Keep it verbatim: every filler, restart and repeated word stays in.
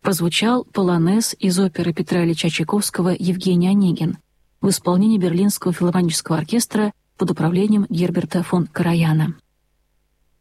прозвучал полонез из оперы Петра Ильича Чайковского «Евгений Онегин» в исполнении Берлинского филармонического оркестра под управлением Герберта фон Караяна.